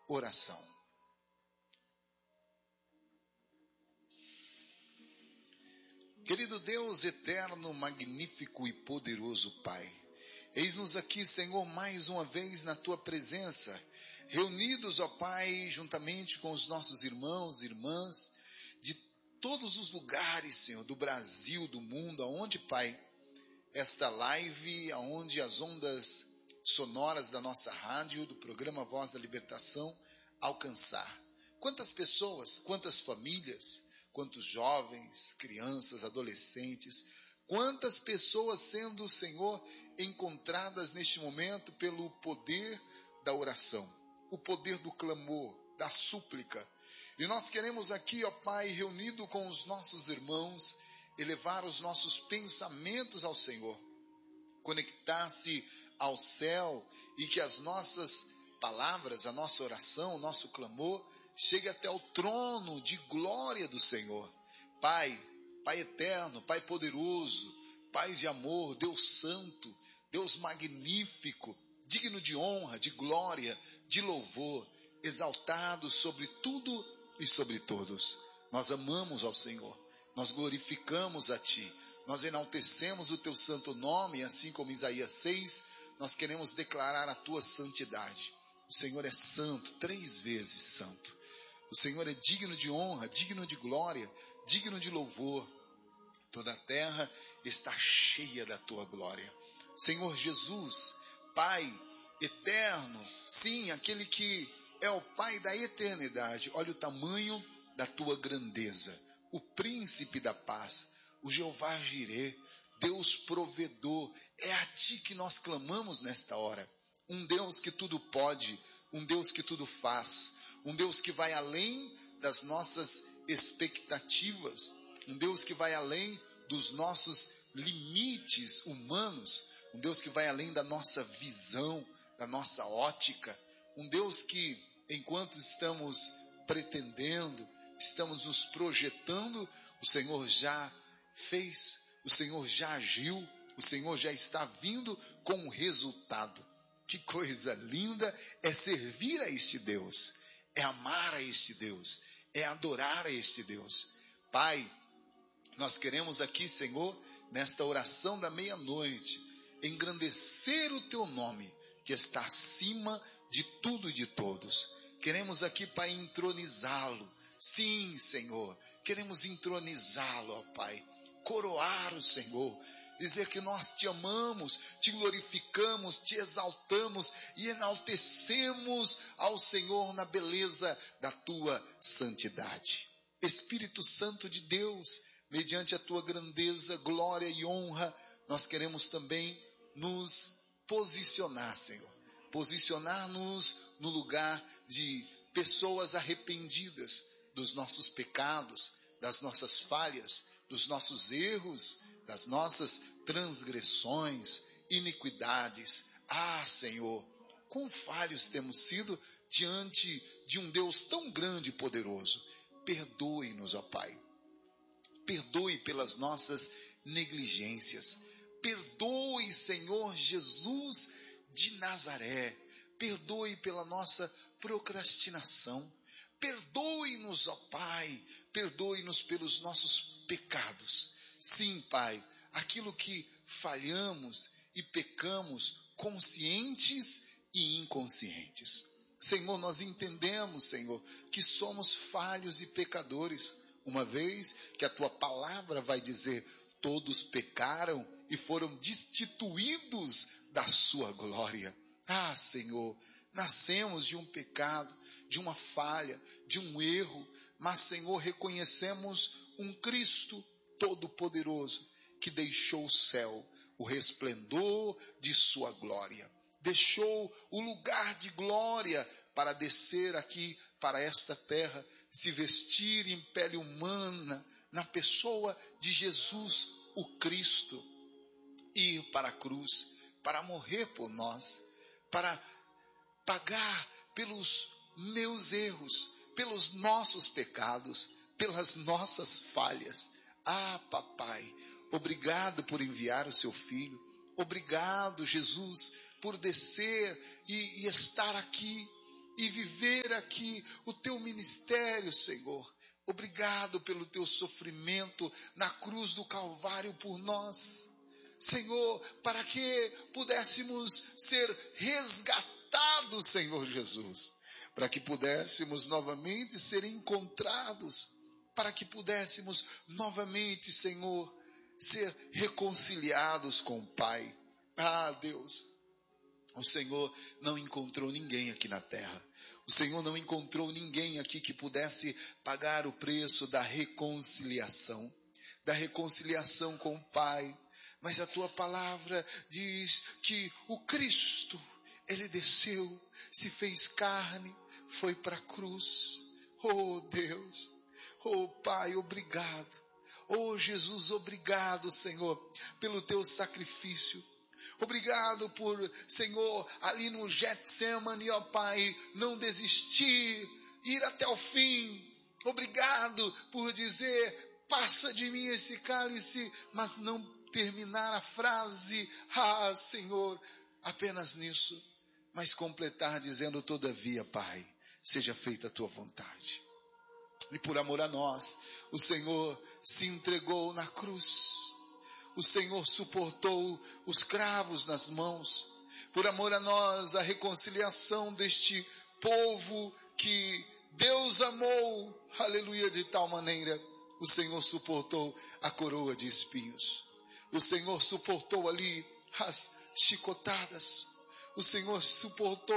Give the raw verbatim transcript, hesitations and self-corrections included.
oração. Querido Deus eterno, magnífico e poderoso Pai, eis-nos aqui, Senhor, mais uma vez na Tua presença, reunidos, ó Pai, juntamente com os nossos irmãos e irmãs, de todos os lugares, Senhor, do Brasil, do mundo, aonde, Pai, esta live, aonde as ondas sonoras da nossa rádio, do programa Voz da Libertação, alcançar. Quantas pessoas, quantas famílias, quantos jovens, crianças, adolescentes, quantas pessoas sendo, Senhor, encontradas neste momento pelo poder da oração, o poder do clamor, da súplica. E nós queremos aqui, ó Pai, reunido com os nossos irmãos, elevar os nossos pensamentos ao Senhor, conectar-se ao céu e que as nossas palavras, a nossa oração, o nosso clamor, chegue até o trono de glória do Senhor. Pai, Pai eterno, Pai poderoso, Pai de amor, Deus santo, Deus magnífico, digno de honra, de glória, de louvor, exaltado sobre tudo e sobre todos. Nós amamos ao Senhor, nós glorificamos a Ti, nós enaltecemos o Teu santo nome, assim como Isaías seis, nós queremos declarar a Tua santidade. O Senhor é santo, três vezes santo. O Senhor é digno de honra, digno de glória, digno de louvor. Toda a terra está cheia da Tua glória. Senhor Jesus, Pai eterno, sim, aquele que é o Pai da eternidade, olha o tamanho da Tua grandeza. O príncipe da paz, o Jeová Jirê, Deus provedor, é a Ti que nós clamamos nesta hora. Um Deus que tudo pode, um Deus que tudo faz, um Deus que vai além das nossas expectativas, um Deus que vai além dos nossos limites humanos, um Deus que vai além da nossa visão, da nossa ótica, um Deus que, enquanto estamos pretendendo, estamos nos projetando, o Senhor já fez, o Senhor já agiu, o Senhor já está vindo com um resultado. Que coisa linda é servir a este Deus, é amar a este Deus, é adorar a este Deus. Pai, nós queremos aqui, Senhor, nesta oração da meia-noite, engrandecer o Teu nome, que está acima de tudo e de todos. Queremos aqui, Pai, entronizá-lo. Sim, Senhor, queremos entronizá-lo, ó Pai, coroar o Senhor, dizer que nós Te amamos, Te glorificamos, Te exaltamos e enaltecemos ao Senhor na beleza da Tua santidade. Espírito Santo de Deus, mediante a Tua grandeza, glória e honra, nós queremos também nos posicionar, Senhor, posicionar-nos no lugar de pessoas arrependidas dos nossos pecados, das nossas falhas, dos nossos erros, das nossas transgressões, iniquidades. Ah, Senhor, quão falhos temos sido diante de um Deus tão grande e poderoso. Perdoe-nos, ó Pai. Perdoe pelas nossas negligências. Perdoe, Senhor Jesus de Nazaré. Perdoe pela nossa procrastinação. Perdoe-nos, ó Pai. Perdoe-nos pelos nossos pecados. Sim, Pai, aquilo que falhamos e pecamos, conscientes e inconscientes. Senhor, nós entendemos, Senhor, que somos falhos e pecadores, uma vez que a Tua palavra vai dizer, todos pecaram e foram destituídos da Sua glória. Ah, Senhor, nascemos de um pecado, de uma falha, de um erro, mas, Senhor, reconhecemos um Cristo Todo-Poderoso, que deixou o céu, o resplendor de Sua glória. Deixou o lugar de glória para descer aqui para esta terra, se vestir em pele humana, na pessoa de Jesus, o Cristo, ir para a cruz, para morrer por nós, para pagar pelos meus erros, pelos nossos pecados, pelas nossas falhas. Ah, papai, obrigado por enviar o seu filho. Obrigado, Jesus, por descer e, e estar aqui e viver aqui o teu ministério, Senhor. Obrigado pelo teu sofrimento na cruz do Calvário por nós. Senhor, para que pudéssemos ser resgatados, Senhor Jesus. Para que pudéssemos novamente ser encontrados. Para que pudéssemos novamente, Senhor, ser reconciliados com o Pai. Ah, Deus, o Senhor não encontrou ninguém aqui na terra. O Senhor não encontrou ninguém aqui que pudesse pagar o preço da reconciliação. Da reconciliação com o Pai. Mas a tua palavra diz que o Cristo, ele desceu, se fez carne, foi para a cruz. Oh Deus, oh Pai, obrigado. Oh Jesus, obrigado, Senhor, pelo teu sacrifício. Obrigado por, Senhor, ali no Getsemane, ó Pai, não desistir, ir até o fim. Obrigado por dizer, passa de mim esse cálice, mas não terminar a frase, ah, Senhor, apenas nisso, mas completar dizendo, todavia, Pai, seja feita a tua vontade. E por amor a nós, o Senhor se entregou na cruz. O Senhor suportou os cravos nas mãos. Por amor a nós, a reconciliação deste povo que Deus amou, aleluia, de tal maneira, o Senhor suportou a coroa de espinhos. O Senhor suportou ali as chicotadas. O Senhor suportou